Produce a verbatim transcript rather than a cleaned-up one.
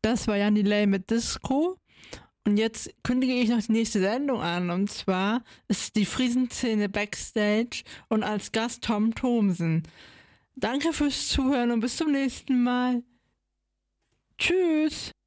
Das war Jan Delay mit Disco. Und jetzt kündige ich noch die nächste Sendung an. Und zwar ist die Friesenszene Backstage und als Gast Tom Thomsen. Danke fürs Zuhören und bis zum nächsten Mal. Tschüss.